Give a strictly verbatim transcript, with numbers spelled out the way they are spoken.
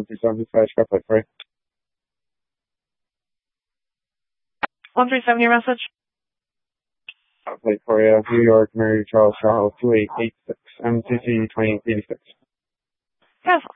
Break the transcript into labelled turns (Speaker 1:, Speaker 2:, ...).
Speaker 1: one three seven, five, got plate for you.
Speaker 2: one three seven, your message.
Speaker 1: Got plate for you. New York, Mary Charles, Charles, two eight eight six, M C C twenty eighty-six.
Speaker 2: Yes.